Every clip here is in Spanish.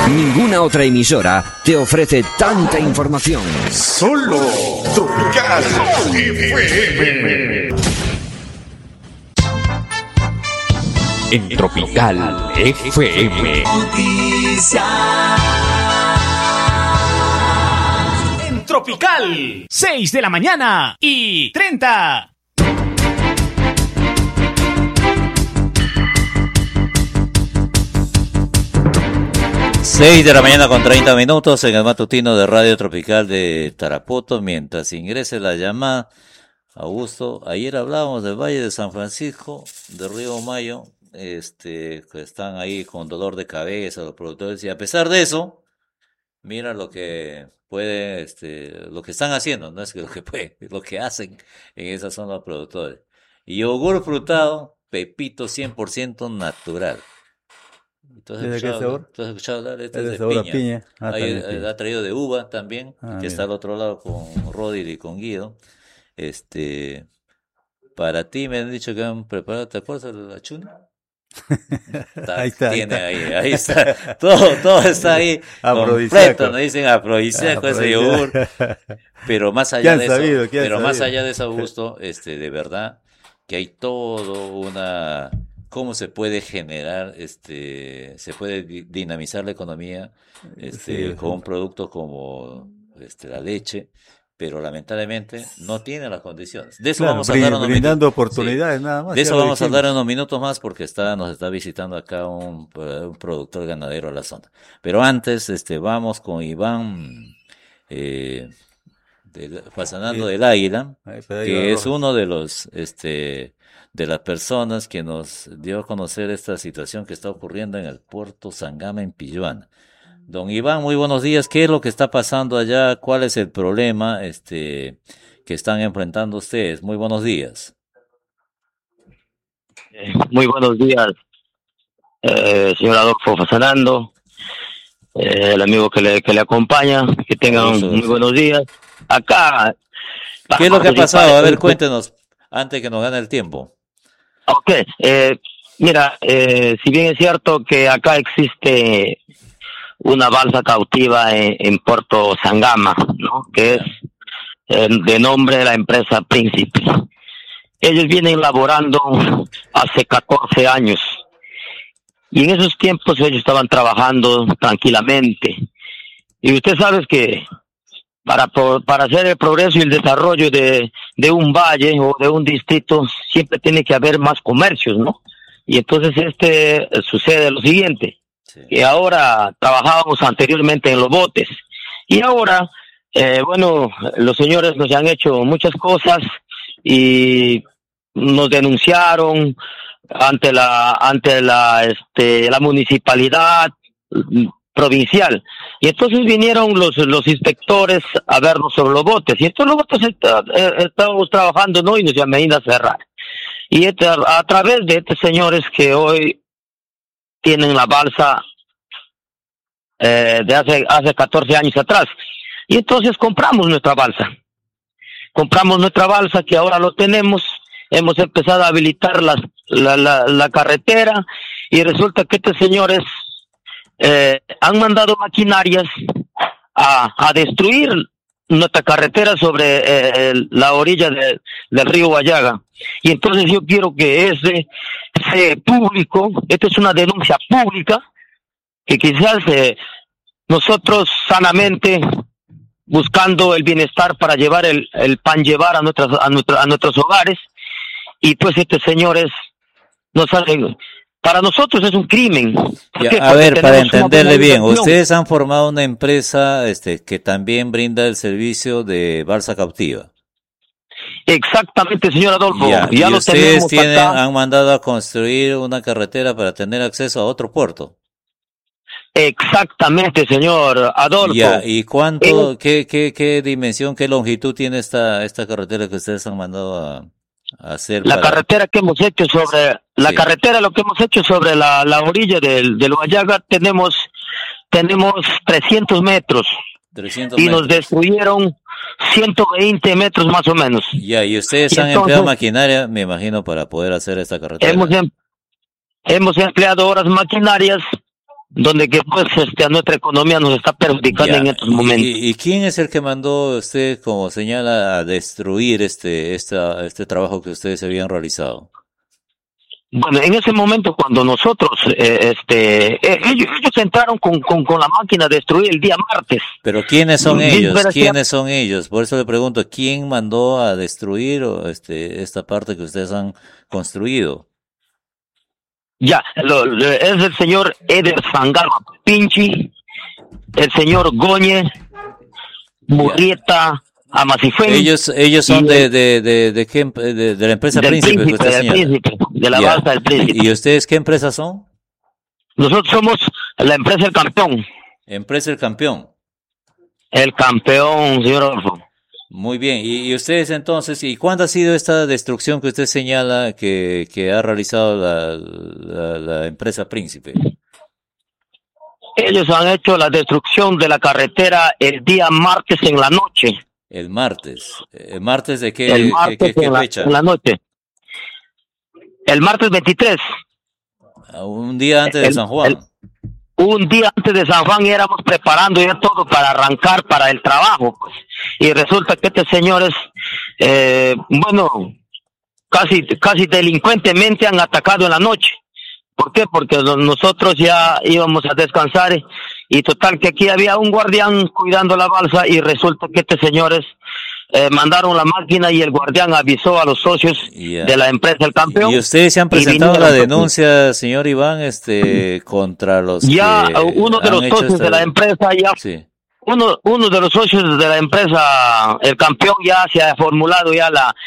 Ninguna otra emisora te ofrece tanta información. Solo Tropical FM. En Tropical FM. En Tropical, 6 de la mañana y 30. Seis de la mañana con 30 minutos en el matutino de Radio Tropical de Tarapoto. Mientras ingrese la llamada, Augusto, ayer hablábamos del Valle de San Francisco, de Río Mayo, que están ahí con dolor de cabeza los productores, y a pesar de eso, mira lo que puede, lo que están haciendo, no es que lo que pueden, lo que hacen en esa zona los productores. Y yogur frutado, Pepito 100% natural. ¿De qué sabor? ¿Tú has escuchado hablar? Es de sabor piña. A piña. Ahí, ha traído de uva también, que mira. está al otro lado con Rodir y con Guido. Para ti me han dicho que han preparado, ¿te acuerdas de la chuna? Ahí está. Ahí está. Todo está ahí completo, nos dicen afrodisíaco ese yogur. Pero más allá de eso, más allá de eso, Augusto, de verdad que hay todo una cómo se puede generar, se puede dinamizar la economía, con un producto como la leche, pero lamentablemente no tiene las condiciones. De eso vamos a hablar brindando oportunidades, nada más. De eso vamos a hablar en unos minutos más porque nos está visitando acá un productor ganadero a la zona. Pero antes, vamos con Iván, Fasanando del Águila, que es uno de los, de las personas que nos dio a conocer esta situación que está ocurriendo en el puerto Sangama en Pilluana. Don Iván, muy buenos días. ¿Qué es lo que está pasando allá? ¿Cuál es el problema que están enfrentando ustedes? Muy buenos días. Muy buenos días, señor Adolfo Fasanando, el amigo que le acompaña. Que tengan muy buenos días. Acá. ¿Qué es lo que ha pasado? A ver, cuéntenos antes que nos gane el tiempo. Ok, mira, si bien es cierto que acá existe una balsa cautiva en Puerto Sangama, ¿no? Que es de nombre de la empresa Príncipe. Ellos vienen laborando hace 14 años y en esos tiempos ellos estaban trabajando tranquilamente. Y usted sabe que para hacer el progreso y el desarrollo de un valle o de un distrito siempre tiene que haber más comercios, ¿no? Y entonces sucede lo siguiente, que ahora trabajábamos anteriormente en los botes y ahora, los señores nos han hecho muchas cosas y nos denunciaron ante la municipalidad provincial. Y entonces vinieron los inspectores a vernos sobre los botes. Y entonces los botes estábamos trabajando, ¿no? Y nos llaman a cerrar. Y a través de estos señores que hoy tienen la balsa de hace 14 años atrás. Y entonces compramos nuestra balsa. Compramos nuestra balsa que ahora lo tenemos. Hemos empezado a habilitar la carretera y resulta que estos señores han mandado maquinarias a destruir nuestra carretera sobre la orilla del río Guayaga. Y entonces yo quiero que ese público, esta es una denuncia pública, que quizás nosotros sanamente, buscando el bienestar para llevar el pan llevar a nuestros hogares, y pues estos señores nos hacen. Para nosotros es un crimen. A ver, para entenderle bien, ustedes han formado una empresa que también brinda el servicio de balsa cautiva. Exactamente, señor Adolfo. Ya lo ustedes han mandado a construir una carretera para tener acceso a otro puerto. Exactamente, señor Adolfo. ¿Y cuánto, qué dimensión, qué longitud tiene esta carretera que ustedes han mandado a hacer? Carretera que hemos hecho sobre carretera, lo que hemos hecho sobre la orilla del Guayaga, tenemos 300 metros. 300 y metros. Nos destruyeron 120 metros más o menos. Y ustedes han empleado maquinaria, me imagino, para poder hacer esta carretera. Hemos empleado horas maquinarias donde que pues a nuestra economía nos está perjudicando en estos momentos. ¿Y quién es el que mandó usted, como señala, a destruir este trabajo que ustedes habían realizado? Bueno, en ese momento cuando nosotros, ellos entraron con la máquina a destruir el día martes. Pero ¿quiénes son ellos? ¿Quiénes son ellos? Por eso le pregunto, ¿quién mandó a destruir esta parte que ustedes han construido? Ya, es el señor Eder Sangalma Pinchi, el señor Goñe, Murrieta, Amasifén. Ellos son de la empresa Príncipe que usted señala. De la balsa del Príncipe. ¿Y ustedes qué empresa son? Nosotros somos la empresa El Campeón. Empresa El Campeón. El Campeón, señor Adolfo. Muy bien, y ustedes entonces, ¿y cuándo ha sido esta destrucción que usted señala que ha realizado la empresa Príncipe? Ellos han hecho la destrucción de la carretera el día martes en la noche. El martes. ¿El martes de qué, el martes qué fecha? En la noche. El martes 23. Un día antes de San Juan. Un día antes de San Juan éramos preparando ya todo para arrancar para el trabajo. Pues. Y resulta que estos señores, casi delincuentemente han atacado en la noche. ¿Por qué? Porque nosotros ya íbamos a descansar y total que aquí había un guardián cuidando la balsa y resulta que estos señores mandaron la máquina y el guardián avisó a los socios de la empresa El Campeón. ¿Y ustedes se han presentado la denuncia, señor Iván, contra los ya uno de los socios de la empresa ya sí. Uno de los socios de la empresa El Campeón ya se ha formulado ya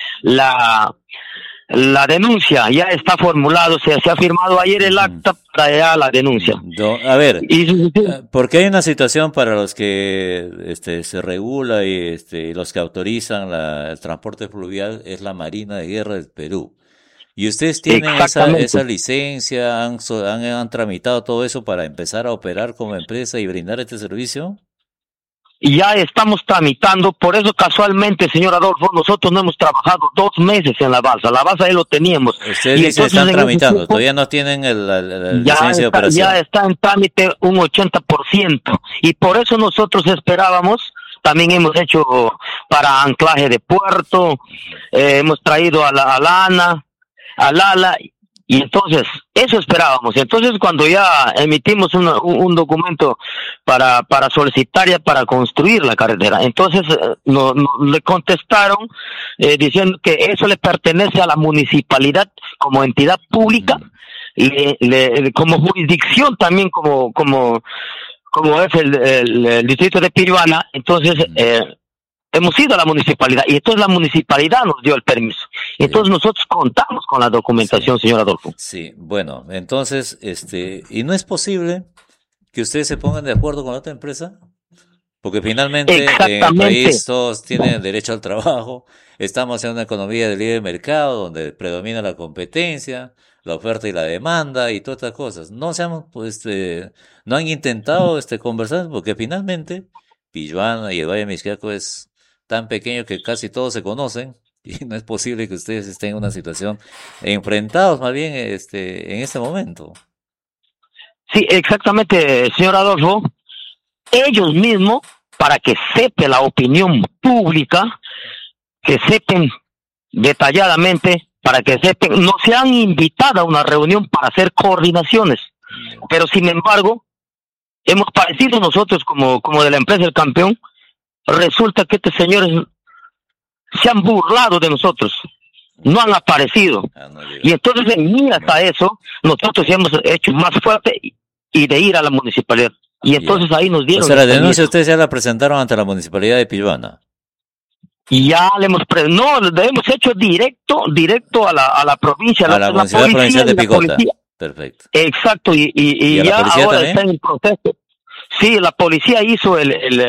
la denuncia, ya está formulado, se ha firmado ayer el acta para ya la denuncia. A ver, porque hay una situación para los que se regula y los que autorizan el transporte fluvial, es la Marina de Guerra del Perú. ¿Y ustedes tienen esa licencia, han tramitado todo eso para empezar a operar como empresa y brindar este servicio? Ya estamos tramitando, por eso casualmente, señor Adolfo, nosotros no hemos trabajado 2 meses en la balsa ya lo teníamos. Ustedes están tramitando, todavía no tienen la licencia de operación. Ya está en trámite un 80%, y por eso nosotros esperábamos, también hemos hecho para anclaje de puerto, hemos traído a la Lala, y entonces, eso esperábamos. Entonces, cuando ya emitimos un documento para solicitar ya para construir la carretera, entonces le contestaron diciendo que eso le pertenece a la municipalidad como entidad pública, como jurisdicción también como es el distrito de Piruana. Entonces, hemos ido a la municipalidad y entonces la municipalidad nos dio el permiso. Entonces nosotros contamos con la documentación, señor Adolfo. Sí, bueno, entonces, ¿y no es posible que ustedes se pongan de acuerdo con la otra empresa? Porque finalmente en el país todos tienen derecho al trabajo, estamos en una economía de libre mercado donde predomina la competencia, la oferta y la demanda y todas estas cosas. No no han intentado conversar porque finalmente Pilluana y el Valle Mixquiaco es tan pequeño que casi todos se conocen y no es posible que ustedes estén en una situación enfrentados más bien en este momento. Sí, exactamente, señor Adolfo. Ellos mismos, para que sepa la opinión pública, que sepan detalladamente, para que sepan, no se han invitado a una reunión para hacer coordinaciones, pero sin embargo, hemos parecido nosotros como de la empresa El Campeón. Resulta que estos señores se han burlado de nosotros, no han aparecido. Y entonces en miras a eso, nosotros hemos hecho más fuerte y de ir a la municipalidad. Y entonces ahí nos dieron... O sea, la denuncia ustedes ya la presentaron ante la municipalidad de Piruana. Y ya le hemos hecho directo a la provincia, a la municipalidad provincial de Picota. Perfecto. Exacto, y ya ahora está en el proceso. Sí, la policía hizo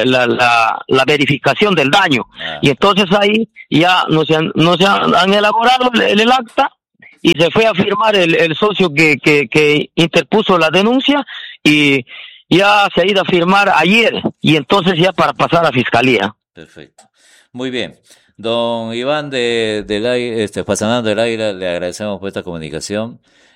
la verificación del daño. Y entonces ahí ya nos han elaborado el acta y se fue a firmar el socio que interpuso la denuncia y ya se ha ido a firmar ayer y entonces ya para pasar a fiscalía. Perfecto. Muy bien. Don Iván Fernando del Águila, le agradecemos por esta comunicación.